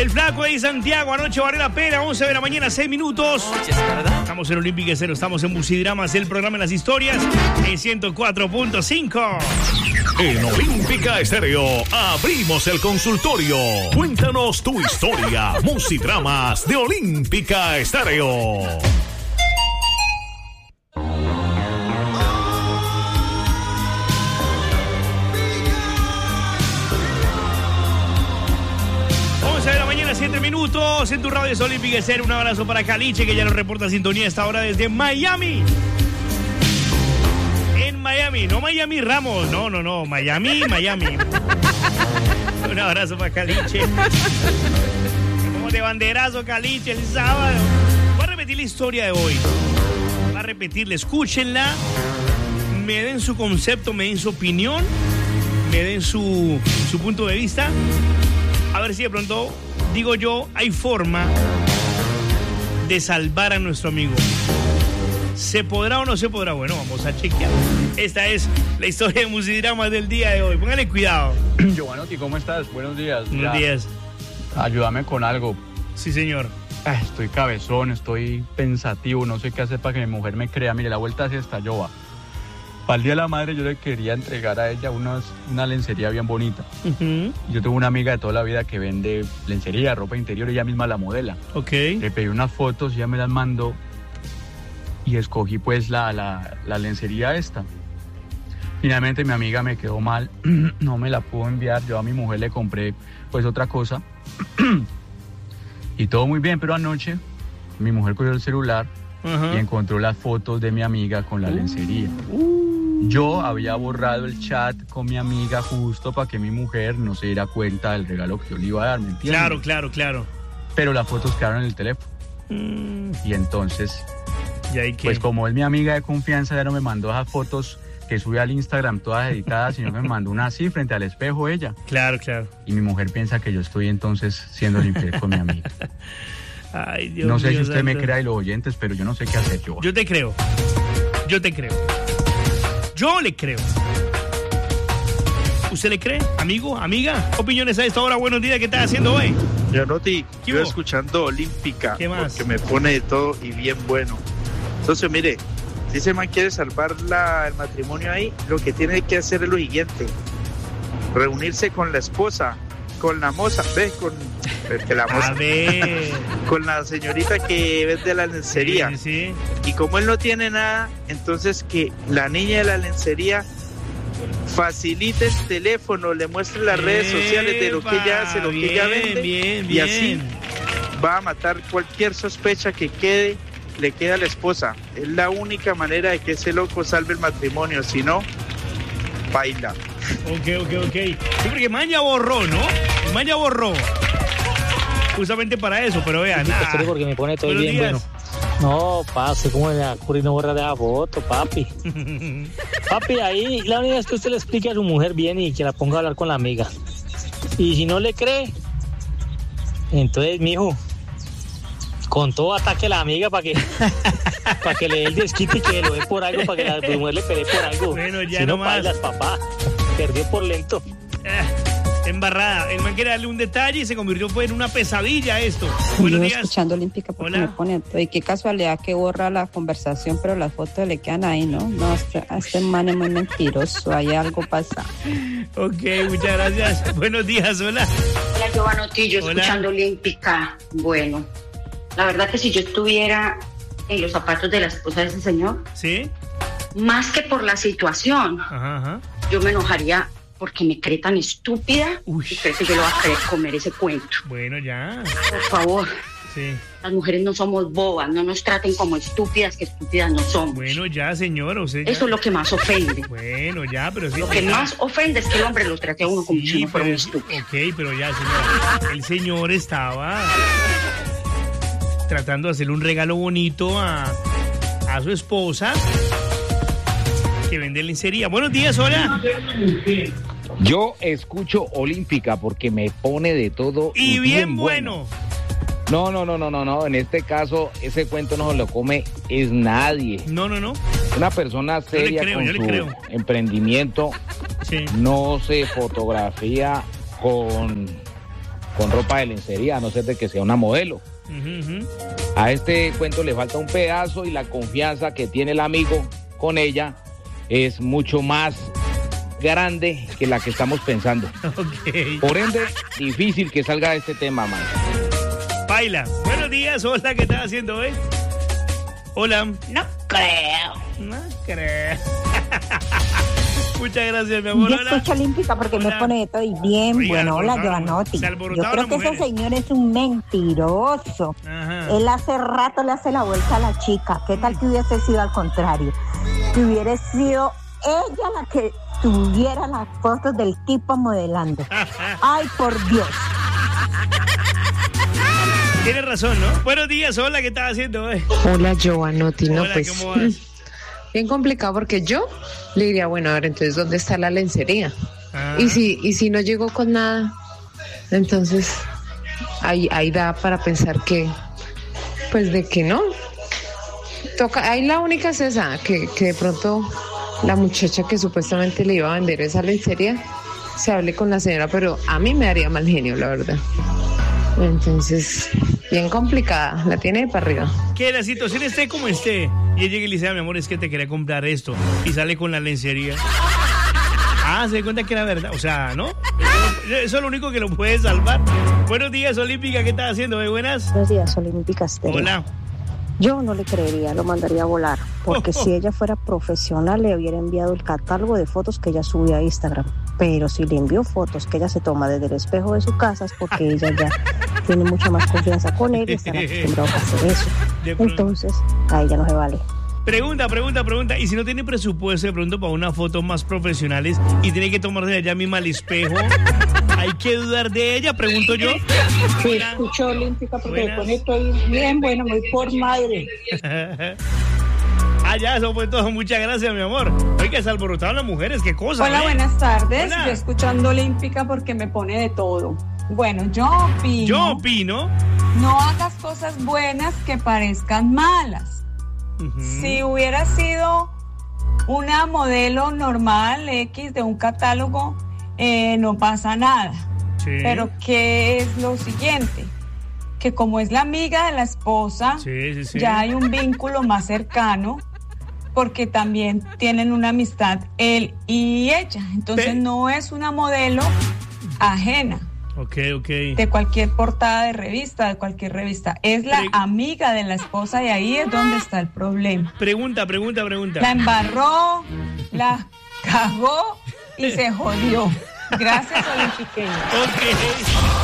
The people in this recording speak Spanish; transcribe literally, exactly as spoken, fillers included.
El flaco de Santiago, anoche valió la pena, once de la mañana, seis minutos. Estamos en Olímpica Estéreo, estamos en Musidramas, el programa de las historias, en ciento cuatro punto cinco. En Olímpica Estéreo abrimos el consultorio. Cuéntanos tu historia. Musidramas de Olímpica Estéreo. siete minutos en tu radio es Olímpica Estéreo. Un abrazo para Caliche, que ya nos reporta sintonía a esta hora desde Miami. En Miami, no Miami Ramos, no, no, no, Miami, Miami. Un abrazo para Caliche. Como de banderazo, Caliche, el sábado. Voy a repetir la historia de hoy. Voy a repetirla, escúchenla. Me den su concepto, me den su opinión, me den su, su punto de vista. A ver si de pronto, digo yo, hay forma de salvar a nuestro amigo. ¿Se podrá o no se podrá? Bueno, vamos a chequear. Esta es la historia de Musidramas del día de hoy. Póngale cuidado. Giovanotti, ¿cómo estás? Buenos días. Buenos ya, días. Ayúdame con algo. Sí, señor. Ay, estoy cabezón, estoy pensativo, no sé qué hacer para que mi mujer me crea. Mire, la vuelta hacia esta Jova. Para el Día de la Madre yo le quería entregar a ella unas, una lencería bien bonita. Uh-huh. Yo tengo una amiga de toda la vida que vende lencería, ropa interior, ella misma la modela. Ok. Le pedí unas fotos y ella me las mandó y escogí pues la, la, la lencería esta. Finalmente mi amiga me quedó mal, no me la pudo enviar, yo a mi mujer le compré pues otra cosa y todo muy bien, pero anoche mi mujer cogió el celular uh-huh. y encontró las fotos de mi amiga con la uh. lencería. Uh. Yo había borrado el chat con mi amiga justo para que mi mujer no se diera cuenta del regalo que yo le iba a dar, ¿me entiendes? Claro, claro, claro. Pero las fotos quedaron en el teléfono. Mm. Y entonces, ¿y ahí qué? Pues como es mi amiga de confianza, ya no me mandó esas fotos que sube al Instagram todas editadas, sino que me mandó una así frente al espejo ella. Claro, claro. Y mi mujer piensa que yo estoy entonces siendo infiel con mi amiga. Ay, Dios no sé mío, si usted santo. me crea y los oyentes, pero yo no sé qué hacer yo. Yo te creo. Yo te creo. Yo le creo. ¿Usted le cree? ¿Amigo? ¿Amiga? Opiniones a esta hora. Buenos días. ¿Qué estás haciendo hoy? Giovanotti, yo escuchando Olímpica. ¿Qué más? Porque me pone de todo y bien bueno. Entonces, mire, si ese man quiere salvar la, el matrimonio ahí, lo que tiene que hacer es lo siguiente. Reunirse con la esposa, con la moza, ¿ves? Con que la moza, a ver. Con la señorita que vende la lencería. Sí, sí. Y como él no tiene nada, entonces que la niña de la lencería facilite el teléfono, le muestre las Epa, redes sociales de lo que ella hace, lo bien, que ella vende, bien, y bien. así va a matar cualquier sospecha que quede, le queda a la esposa. Es la única manera de que ese loco salve el matrimonio, si no, baila. Ok, ok, ok. Sí, porque man ya borró, ¿no? El man ya borró. Justamente para eso, pero vean. Nada. Porque me pone todo bien días. Bueno. No, pase, ¿cómo le ocurre no borrar de la foto, papi? Papi, ahí la única es que usted le explique a su mujer bien y que la ponga a hablar con la amiga. Y si no le cree, entonces, mijo, con todo ataque a la amiga para que para que le dé el desquite y que lo dé por algo, para que la mujer le pelee por algo. Bueno, ya si no no más. bailas, papá. Perdió por lento. Eh. Embarrada. El man quiere darle un detalle y se convirtió pues, en una pesadilla esto. Buenos Yo días. escuchando Olímpica porque Hola. me pone todo. Y qué casualidad que borra la conversación, pero las fotos le quedan ahí, ¿no? No, este, este man es muy mentiroso. Hay algo pasa. Ok, muchas gracias. Buenos días, hola. Hola, Giovanotti, yo escuchando Olímpica. Bueno, la verdad que si yo estuviera en los zapatos de la esposa de ese señor, ¿sí? Más que por la situación, ajá, ajá. yo me enojaría porque me cree tan estúpida. Uy. Y cree que yo le voy a querer comer ese cuento. Bueno, ya. Por favor. Sí. Las mujeres no somos bobas, no nos traten como estúpidas, que estúpidas no somos. Bueno, ya, señor. O sea, ya. Eso es lo que más ofende. Bueno, ya, pero sí. Lo que más ofende es que el hombre lo trate a uno como sí, si uno fuera un es, estúpido. Ok, pero ya, señor. El señor estaba tratando de hacerle un regalo bonito a, a su esposa que vende lencería. Buenos días, hola. Yo escucho Olímpica porque me pone de todo. Y, y bien, bien bueno. bueno. No, no, no, no, no, no. En este caso, ese cuento no se lo come es nadie. No, no, no. Una persona seria creo, con su creo. emprendimiento sí. no se fotografía con con ropa de lencería, a no ser de que sea una modelo. Uh-huh. A este cuento le falta un pedazo y la confianza que tiene el amigo con ella es mucho más grande que la que estamos pensando. Okay. Por ende, difícil que salga de este tema, man. Paila, buenos días, hola, ¿qué estás haciendo hoy? Hola. No creo. No creo. Muchas gracias, mi amor. Yo escucho Olímpica porque hola. Me pone de todo y bien. Oiga, bueno, hola, alborotaron, Giovanotti. se Yo alborotaron creo las que ese mujeres. señor es un mentiroso. Ajá. Él hace rato le hace la vuelta a la chica. ¿Qué tal que hubiese sido al contrario? Que hubiera sido ella la que tuviera las fotos del tipo modelando. Ay, por Dios. Tienes razón, ¿no? Buenos días, hola, ¿qué estás haciendo hoy? Hola, Giovanotti. No, Hola, pues, ¿cómo vas? bien complicado porque yo le diría, bueno, a ver, entonces, ¿dónde está la lencería? Ah. Y si, y si no llegó con nada, entonces, ahí, ahí da para pensar que, pues, de que no. Toca, ahí la única es esa, que, que de pronto la muchacha que supuestamente le iba a vender esa lencería se hable con la señora, pero a mí me daría mal genio, la verdad. Entonces, bien complicada, la tiene de para arriba. Que la situación esté como esté y ella llega y le dice, mi amor, es que te quería comprar esto y sale con la lencería. Ah, se da cuenta que era verdad, o sea, ¿no? Eso, eso es lo único que lo puede salvar. Buenos días, Olímpica, ¿qué estás haciendo? ¿Eh? Buenas. Buenos días, Olímpica Estéreo. Hola. Yo no le creería, lo mandaría a volar, porque Oh, oh. si ella fuera profesional le hubiera enviado el catálogo de fotos que ella subía a Instagram. Pero si le envió fotos que ella se toma desde el espejo de su casa es porque ella ya tiene mucha más confianza con él y estará acostumbrado a hacer eso. De pronto. Entonces, a ella no se vale. Pregunta, pregunta, pregunta. ¿Y si no tiene presupuesto de pronto para unas fotos más profesionales y tiene que tomarse de allá misma al espejo? ¿Hay que dudar de ella? Pregunto yo. Sí, Hola. escucho Olímpica porque Buenas. con esto ahí bien bueno, muy por madre. Ah, ya, eso fue todo. Muchas gracias, mi amor. Oiga, se alborotaron las mujeres, qué cosa. Hola, ¿eh? buenas tardes. Hola. Yo escuchando Olímpica porque me pone de todo. Bueno, yo opino. Yo opino. No hagas cosas buenas que parezcan malas. Ujú. Si hubiera sido una modelo normal X de un catálogo, eh, no pasa nada. Sí. Pero ¿qué es lo siguiente? Que como es la amiga de la esposa, Sí, sí, sí. ya hay un vínculo más cercano, porque también tienen una amistad él y ella. Entonces Pe- no es una modelo ajena Ok, ok. de cualquier portada de revista, de cualquier revista. Es la Pre- amiga de la esposa y ahí es donde está el problema. Pregunta, pregunta, pregunta. La embarró, la cagó y se jodió. Gracias, Olimpiqueño. Ok.